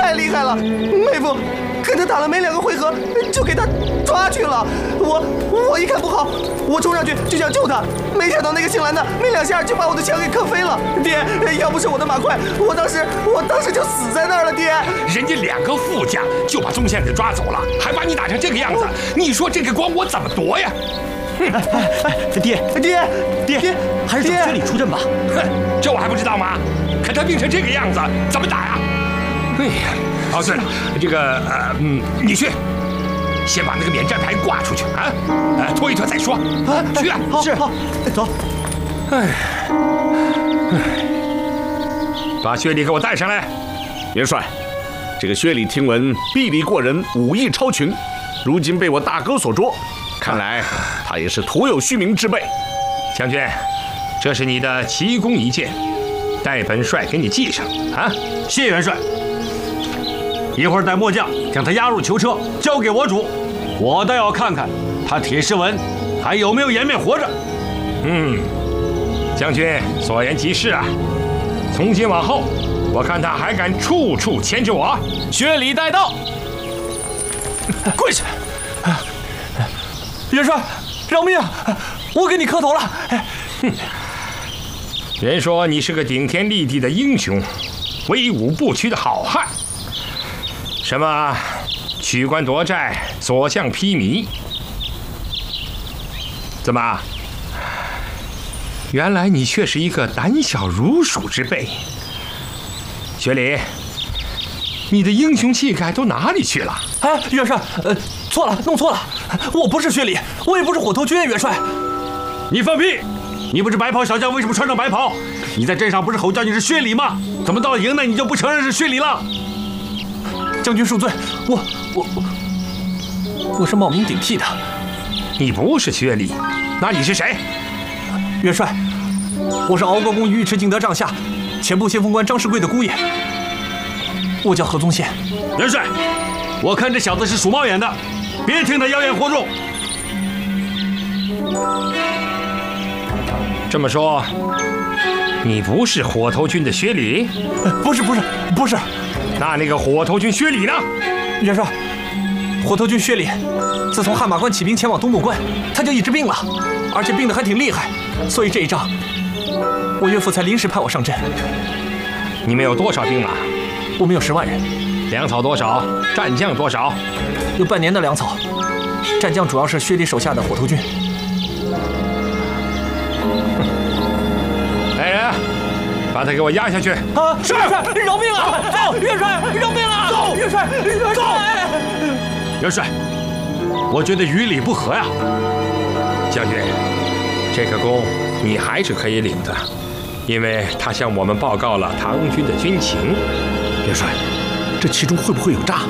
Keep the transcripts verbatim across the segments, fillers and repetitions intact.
太厉害了，妹夫跟他打了没两个回合就给他抓去了。我我一看不好，我冲上去就想救他，没想到那个姓蓝的没两下就把我的枪给磕飞了。爹，要不是我的马快，我当时我当时就死在那儿了。爹， 人家两个副将就把宗宪给抓走了，还把你打成这个样子，你说这个光我怎么夺呀？ 哎哎哎，爹爹爹爹，还是找薛礼出阵吧。 哼，这我还不知道吗？看他病成这个样子，怎么打呀？哎呀，哦对了，这个呃嗯，你去，先把那个免战牌挂出去啊，呃，拖一拖再说。啊，去啊， 是好，走。 哎，哎，把薛礼给我带上来。 元帅，这个薛礼听闻臂力过人，武艺超群，如今被我大哥所捉。看来他也是徒有虚名之辈。 将军，这是你的奇功一件，待本帅给你记上啊。 谢元帅。一会儿带末将将他押入囚车，交给我主，我倒要看看他铁石文还有没有颜面活着。 嗯，将军所言极是啊。从今往后，我看他还敢处处牵制我。 薛礼带到，跪下。元帅，饶命！我给你磕头了。 哼，人说你是个顶天立地的英雄，威武不屈的好汉。什么取关夺寨，所向披靡？怎么？原来你却是一个胆小如鼠之辈。薛礼，你的英雄气概都哪里去了？ 哎，元帅，呃，错了，弄错了，我不是薛礼，我也不是火头军。元帅，你放屁！你不是白袍小将，为什么穿上白袍？你在阵上不是吼叫你是薛礼吗？怎么到了营内你就不承认是薛礼了？将军恕罪，我我我我是冒名顶替的。 你不是薛礼，那你是谁？ 元帅，我是敖国公尉迟敬德帐下前部先锋官张世贵的姑爷，我叫何宗宪。元帅，我看这小子是属猫眼的，别听他妖言惑众。 这么说，你不是火头军的薛礼？ 不是，不是，不是。 那那个火头军薛礼呢？ 元帅，火头军薛礼自从汗马关起兵前往东木关，他就一直病了，而且病得还挺厉害，所以这一仗我岳父才临时派我上阵。 你们有多少兵马？ 我们有十万人。 粮草多少？战将多少？ 有半年的粮草，战将主要是薛礼手下的火头军。 来人，把他给我押下去！ 啊，是！元帅，饶命啊！走，元帅，饶命啊！走，元帅，元帅，元帅，我觉得于理不合呀。 将军，这个功你还是可以领的，因为他向我们报告了唐军的军情。 元帅，这其中会不会有诈？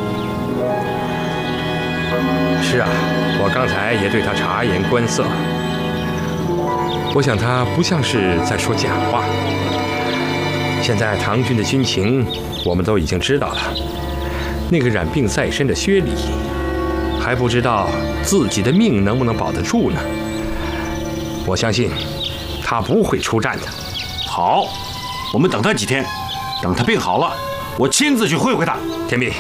是啊，我刚才也对他察言观色，我想他不像是在说假话。现在唐军的军情我们都已经知道了，那个染病在身的薛礼还不知道自己的命能不能保得住呢。我相信他不会出战的。 好，我们等他几天，等他病好了，我亲自去会会他。 天弼，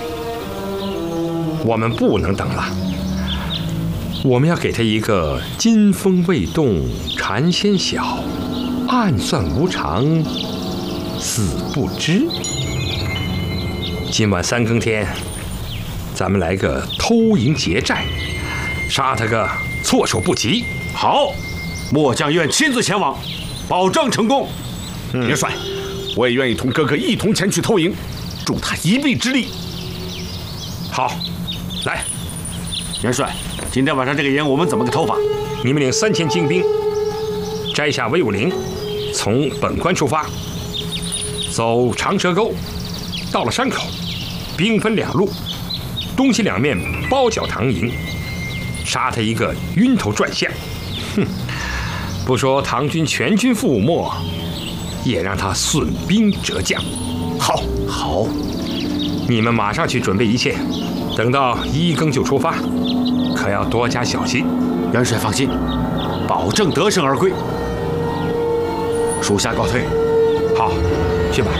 我们不能等了，我们要给他一个金风未动禅先晓，暗算无常死不知。今晚三更天，咱们来个偷营劫寨，杀他个措手不及。 好，末将愿亲自前往，保证成功。 嗯、元帅，我也愿意同哥哥一同前去偷营，助他一臂之力。 好，来， 元帅，今天晚上这个营我们怎么个偷法？ 你们领三千精兵，摘下威武陵，从本关出发，走长蛇沟，到了山口，兵分两路，东西两面包剿唐营，杀他一个晕头转向。哼，不说唐军全军覆没，也让他损兵折将。好， 好， 你们马上去准备一切，等到一更就出发，可要多加小心。 元帅放心，保证得胜而归。属下告退。 好，去吧。